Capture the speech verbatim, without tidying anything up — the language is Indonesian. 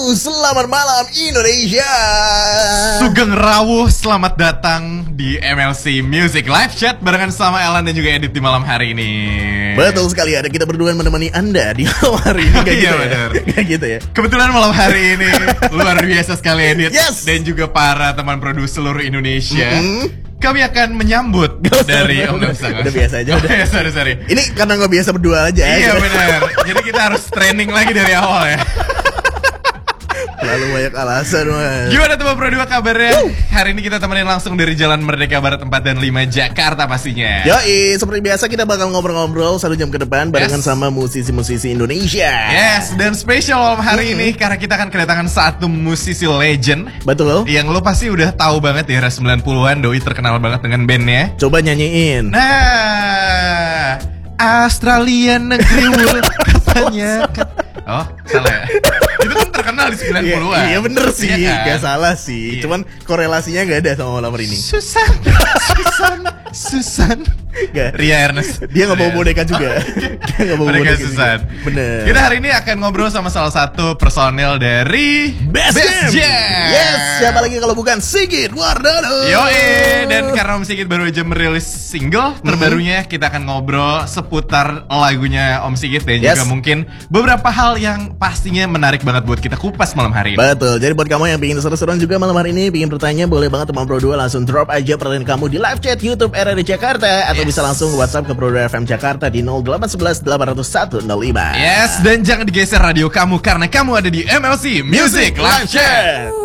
Selamat malam Indonesia. Sugeng Rawuh, selamat datang di M L C Music Live Chat barengan sama Elan dan juga Edit di malam hari ini. Betul sekali, ada kita berdua menemani Anda di malam hari ini. Kayak Iya gitu benar. ya? Kayak gitu ya. Kebetulan malam hari ini luar biasa sekali Edit. Yes. Dan juga para teman produser seluruh Indonesia. Mm-hmm. Kami akan menyambut dari Om udah, Nafsa. udah biasa aja. Oh, Udah. ya, sorry sorry. Ini karena nggak biasa berdua aja. Iya ya. benar. Jadi kita harus training lagi dari awal ya. Lalu banyak alasan mas. Gimana teman Pro dua kabarnya? Uh. Hari ini kita temenin langsung dari Jalan Merdeka Barat empat dan lima Jakarta pastinya. Yoi, seperti biasa kita bakal ngobrol-ngobrol satu jam ke depan barengan Yes. sama musisi-musisi Indonesia. Yes, dan spesial malam hari Mm-hmm. ini karena kita akan kedatangan satu musisi legend. Betul. Yang lo pasti udah tahu banget di era sembilan puluhan, Doi terkenal banget dengan bandnya. Coba nyanyiin. Nah, Australia negeri wool katanya. Oh, salah ya? Itu kan terkenal di sembilan puluhan. Iya, iya bener sih, Iya kan? gak salah sih. Iya. Cuman korelasinya gak ada sama malam hari ini. Susan, Susan, Susan. Gak. Ria Ernest. Dia gak bawa boneka juga. Dia gak bawa Boneka boneka Susan. juga. Bener. Kita hari ini akan ngobrol sama salah satu personel dari Best, Jam. Jam. Yes, siapa lagi kalau bukan Sigit Wardana. Yoi, dan karena Om Sigit baru aja merilis single terbarunya, kita akan ngobrol seputar lagunya Om Sigit dan Yes. juga mungkin beberapa hal yang pastinya menarik banget buat kita kupas malam hari ini. Betul, jadi buat kamu yang ingin seru-seruan juga malam hari ini, ingin bertanya, boleh banget teman Pro dua langsung drop aja pertanyaan kamu di live chat YouTube R R D Jakarta. Atau Yes. bisa langsung WhatsApp ke Pro dua F M Jakarta di nol delapan satu satu delapan nol satu nol lima. Yes, dan jangan digeser radio kamu karena kamu ada di M L C Music Live Chat.